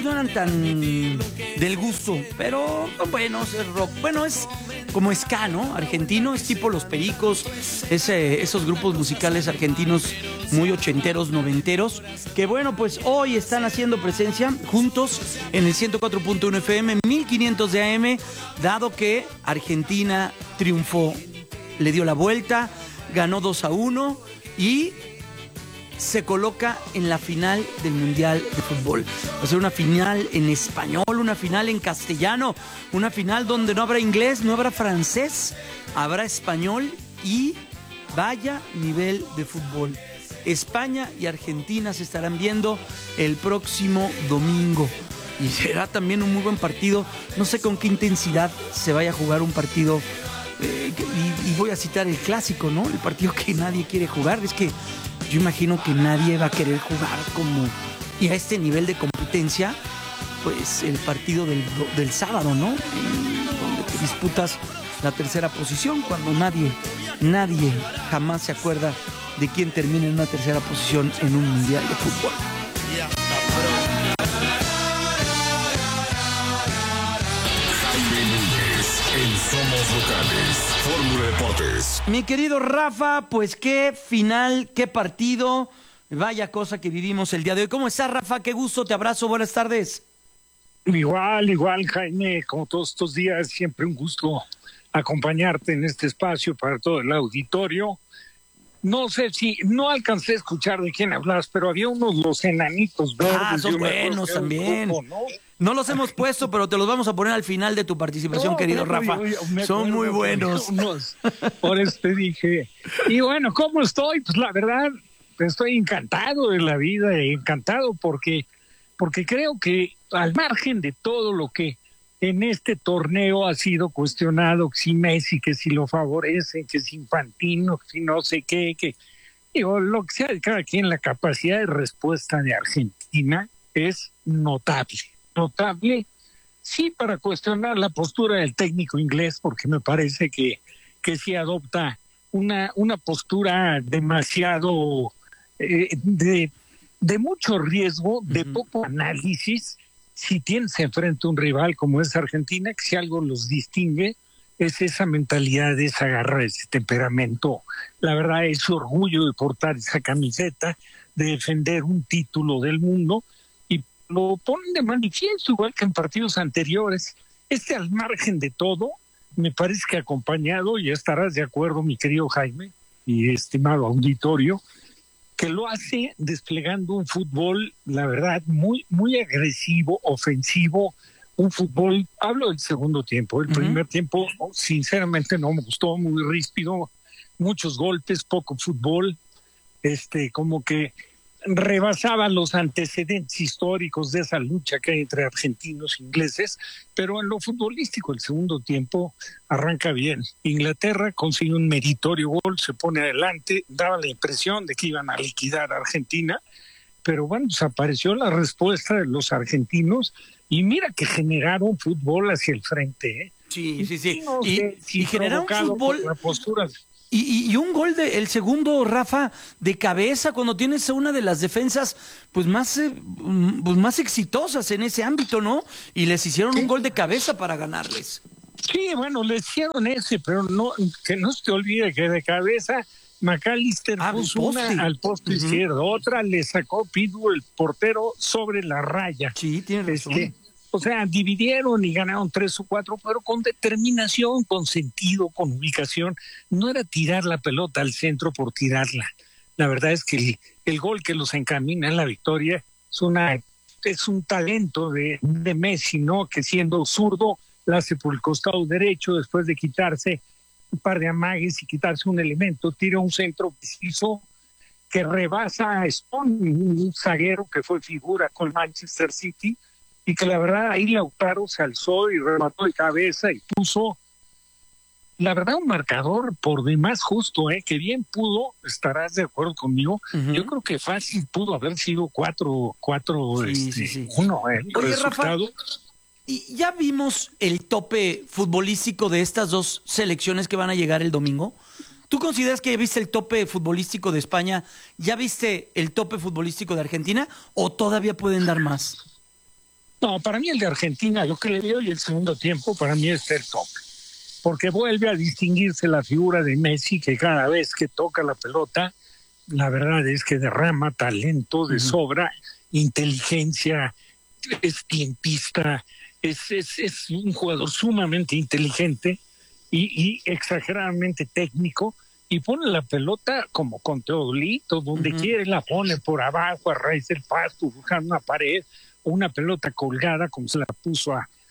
no eran tan del gusto, pero son buenos, es rock. Bueno, es como ska, ¿no? Argentino, es tipo Los Pericos, esos grupos musicales argentinos muy ochenteros, noventeros, que bueno, pues hoy están haciendo presencia juntos en el 104.1 FM, 1500 de AM, dado que Argentina triunfó, le dio la vuelta, ganó 2-1 y se coloca en la final del Mundial de Fútbol. Va a ser una final en español, una final en castellano, una final donde no habrá inglés, no habrá francés, habrá español y vaya nivel de fútbol. España y Argentina se estarán viendo el próximo domingo y será también un muy buen partido. No sé con qué intensidad se vaya a jugar un partido y voy a citar el clásico, ¿no? El partido que nadie quiere jugar. Es que yo imagino que nadie va a querer jugar como y a este nivel de competencia, pues el partido del sábado, ¿no? Donde te disputas la tercera posición, cuando nadie jamás se acuerda de quién termina en una tercera posición en un mundial de fútbol. Somos Locales, Fórmula Deportes. Mi querido Rafa, pues qué final, qué partido, vaya cosa que vivimos el día de hoy. ¿Cómo estás, Rafa? Qué gusto, te abrazo, buenas tardes. Igual, Jaime, como todos estos días, siempre un gusto acompañarte en este espacio para todo el auditorio. No sé si, no alcancé a escuchar de quién hablas, pero había los enanitos verdes. Son buenos también. Grupo, ¿no? No los hemos puesto, pero te los vamos a poner al final de tu participación, querido Rafa. Son muy buenos. Por eso te dije. Y bueno, ¿cómo estoy? Pues la verdad, estoy encantado de la vida, encantado porque creo que al margen de todo lo que en este torneo ha sido cuestionado, que si Messi, que si lo favorece, que si Infantino, que si no sé qué, que digo, lo que sea de cada quien, la capacidad de respuesta de Argentina es notable, sí, para cuestionar la postura del técnico inglés, porque me parece que sí adopta una postura demasiado de mucho riesgo, de poco análisis. Si tienes enfrente un rival como es Argentina, que si algo los distingue es esa mentalidad, esa garra, ese temperamento. La verdad es su orgullo de portar esa camiseta, de defender un título del mundo, y lo ponen de manifiesto, igual que en partidos anteriores. Al margen de todo, me parece que acompañado, y estarás de acuerdo, mi querido Jaime y estimado auditorio, que lo hace desplegando un fútbol, la verdad, muy, muy agresivo, ofensivo, un fútbol, hablo del segundo tiempo, el primer tiempo, sinceramente no me gustó, muy ríspido, muchos golpes, poco fútbol, como que rebasaba los antecedentes históricos de esa lucha que hay entre argentinos e ingleses, pero en lo futbolístico el segundo tiempo arranca bien. Inglaterra consigue un meritorio gol, se pone adelante, daba la impresión de que iban a liquidar a Argentina, pero bueno, desapareció la respuesta de los argentinos y mira que generaron fútbol hacia el frente, ¿eh? Sí. No sé si generaron fútbol. La postura. Y un gol el segundo, Rafa, de cabeza, cuando tienes una de las defensas pues más exitosas en ese ámbito, ¿no? Y les hicieron un gol de cabeza para ganarles. Sí, bueno, le hicieron ese, pero no, que no se te olvide que de cabeza McAllister puso una al poste izquierdo, otra le sacó Pidu, el portero, sobre la raya. Sí, tiene razón. O sea, dividieron y ganaron 3 o 4, pero con determinación, con sentido, con ubicación. No era tirar la pelota al centro por tirarla. La verdad es que el gol que los encamina en la victoria es un talento de Messi, ¿no? Que siendo zurdo, la hace por el costado derecho, después de quitarse un par de amagues y quitarse un elemento, tira un centro preciso que rebasa a Stone, un zaguero que fue figura con Manchester City, y que la verdad ahí Lautaro se alzó y remató de cabeza y puso, la verdad, un marcador por demás justo, que bien pudo, estarás de acuerdo conmigo, yo creo que fácil pudo haber sido 4-1, Oye, resultado. Rafa, y ya vimos el tope futbolístico de estas dos selecciones que van a llegar el domingo. ¿Tú consideras que ya viste el tope futbolístico de España? ¿Ya viste el tope futbolístico de Argentina? ¿O todavía pueden dar más? No, para mí el de Argentina, lo que le dio y el segundo tiempo, para mí es el top. Porque vuelve a distinguirse la figura de Messi, que cada vez que toca la pelota, la verdad es que derrama talento de sobra, inteligencia, es tiempista, es un jugador sumamente inteligente y exageradamente técnico, y pone la pelota como con Teodolito, donde quiere la pone por abajo, a raíz del pasto, buscando una pared, o una pelota colgada, como se la puso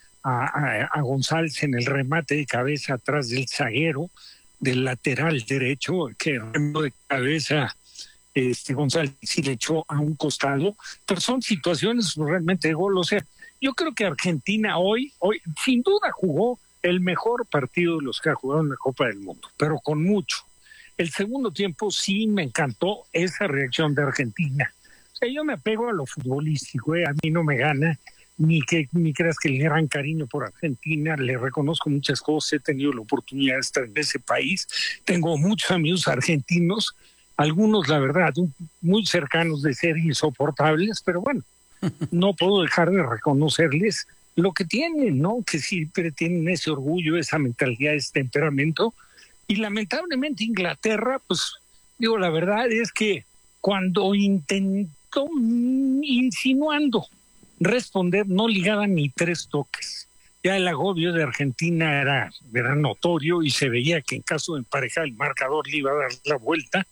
a González en el remate de cabeza atrás del zaguero, del lateral derecho, que remó de cabeza González sí le echó a un costado, pero son situaciones realmente de gol. O sea, yo creo que Argentina hoy sin duda jugó el mejor partido de los que ha jugado en la Copa del Mundo, pero con mucho. El segundo tiempo sí me encantó esa reacción de Argentina. O sea, yo me apego a lo futbolístico, a mí no me gana, ni creas que el gran cariño por Argentina, le reconozco muchas cosas, he tenido la oportunidad de estar en ese país, tengo muchos amigos argentinos, algunos la verdad muy cercanos de ser insoportables, pero bueno, no puedo dejar de reconocerles lo que tienen, ¿no? Que siempre tienen ese orgullo, esa mentalidad, ese temperamento. Y lamentablemente Inglaterra, pues digo, la verdad es que cuando intentó insinuando responder, no ligaba ni 3 toques. Ya el agobio de Argentina era notorio y se veía que en caso de emparejar el marcador le iba a dar la vuelta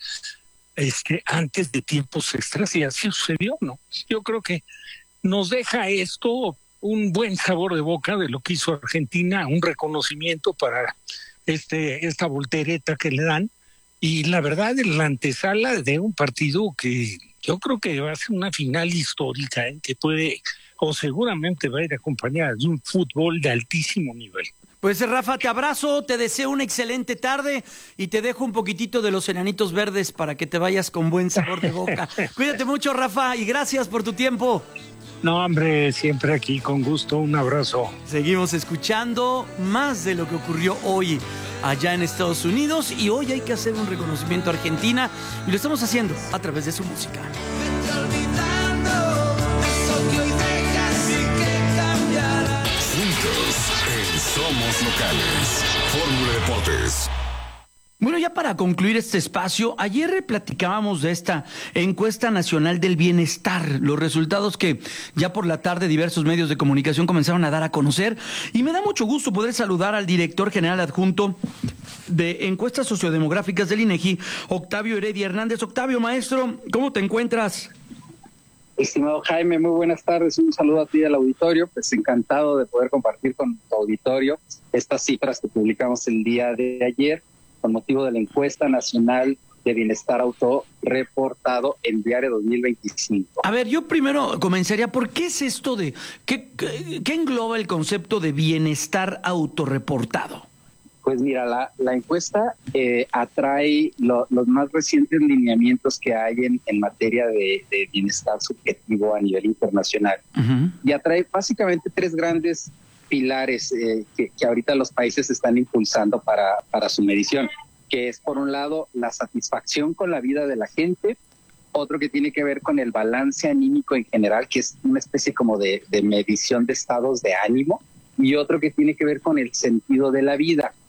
antes de tiempos extras, y así sucedió, ¿no? Yo creo que nos deja esto un buen sabor de boca de lo que hizo Argentina, un reconocimiento para esta voltereta que le dan, y la verdad es la antesala de un partido que yo creo que va a ser una final histórica, que puede o seguramente va a ir acompañada de un fútbol de altísimo nivel. Pues Rafa, te abrazo, te deseo una excelente tarde y te dejo un poquitito de los enanitos verdes para que te vayas con buen sabor de boca. Cuídate mucho, Rafa, y gracias por tu tiempo. No, hombre, siempre aquí, con gusto, un abrazo. Seguimos escuchando más de lo que ocurrió hoy allá en Estados Unidos, y hoy hay que hacer un reconocimiento a Argentina y lo estamos haciendo a través de su música. Somos locales. Fórmula Deportes. Bueno, ya para concluir este espacio, ayer platicábamos de esta encuesta nacional del bienestar, los resultados que ya por la tarde diversos medios de comunicación comenzaron a dar a conocer, y me da mucho gusto poder saludar al director general adjunto de encuestas sociodemográficas del INEGI, Octavio Heredia Hernández. Octavio, maestro, ¿cómo te encuentras? Estimado Jaime, muy buenas tardes, un saludo a ti y al auditorio, pues encantado de poder compartir con tu auditorio estas cifras que publicamos el día de ayer con motivo de la encuesta nacional de bienestar autorreportado en Diario 2025. A ver, yo primero comenzaría, ¿por qué es esto de, qué engloba el concepto de bienestar autorreportado? Pues mira, la encuesta atrae los más recientes lineamientos que hay en materia de bienestar subjetivo a nivel internacional. Y atrae básicamente 3 grandes pilares que ahorita los países están impulsando para su medición, que es, por un lado, la satisfacción con la vida de la gente, otro que tiene que ver con el balance anímico en general, que es una especie como de medición de estados de ánimo, y otro que tiene que ver con el sentido de la vida.